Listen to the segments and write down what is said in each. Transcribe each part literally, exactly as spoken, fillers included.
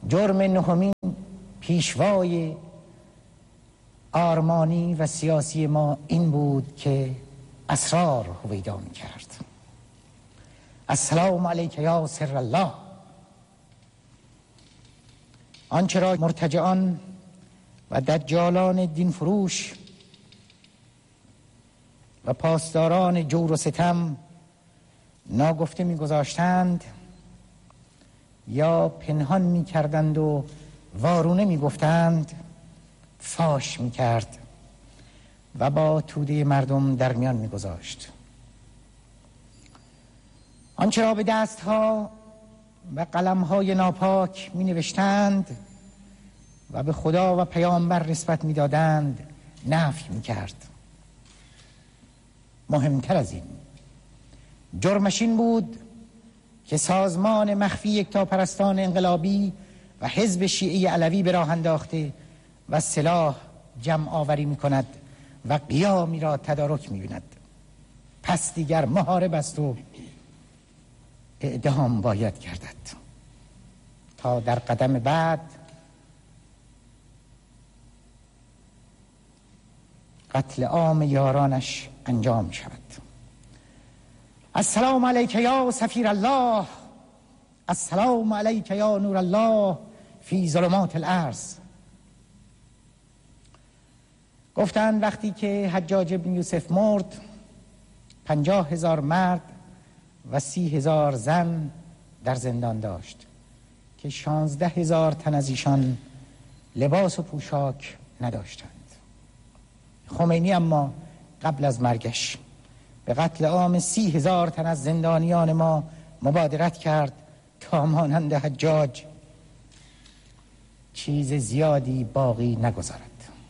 جرم نهمین پیشوای آرمانی و سیاسی ما این بود که اسرار هویدا می کرد. السلام علیک یا سر الله. آنچه را مرتجعان و دجالان دین فروش و پاسداران جور و ستم ناگفته می گذاشتند یا پنهان می کردند و وارونه می گفتند فاش می کرد و با توده مردم در میان می گذاشت. آنچه را به دستها و قلمهای ناپاک می نوشتند و به خدا و پیامبر نسبت می دادند نفی می کرد. مهمتر از این جرمش این بود که سازمان مخفی یکتاپرستان انقلابی و حزب شیعه علوی به راه انداخته و سلاح جمع آوری می کند و قیامی را تدارک می بیند. پس دیگر محارب است و اعدام باید گردد تا در قدم بعد قتل عام یارانش انجام شود. السلام علیک یا سفیر الله، السلام علیک یا نور الله فی ظلمات الارض. گفتند وقتی که حجاج بن یوسف مرد پنجاه هزار مرد و سی هزار زن در زندان داشت که شانزده هزار تن از ایشان لباس و پوشاک نداشتند. خمینی اما قبل از مرگش به قتل عام سی هزار تن از زندانیان ما مبادرت کرد تا مانند حجاج چیز زیادی باقی نگذارد.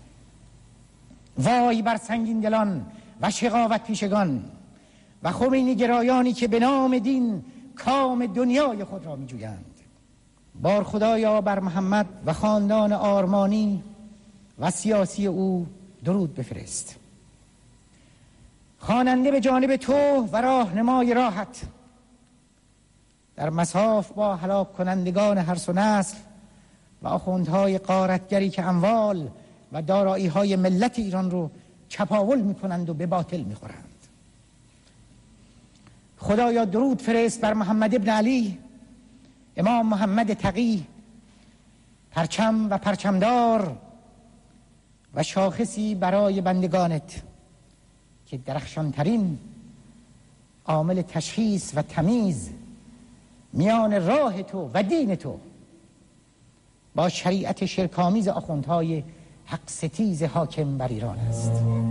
وای بر سنگین دلان و شقاوت پیشگان و خمینی گرایانی که به نام دین کام دنیای خود را می جویند. بار خدایا بر محمد و خاندان آرمانی و سیاسی او درود بفرست. خواننده به جانب تو و راهنمای راحت در مصاف با هلاک کنندگان هر سو نسل و آخوندهای غارتگری که اموال و دارایی‌های ملت ایران رو چپاول می‌کنند و به باطل می‌خورند. خدایا درود فرست بر محمد ابن علی، امام محمد تقی، پرچم و پرچمدار و شاخصی برای بندگانت که درخشانترین عامل تشخیص و تمیز میان راه تو و دین تو با شریعت شرک‌آمیز آخوندهای حق ستیز حاکم بر ایران است.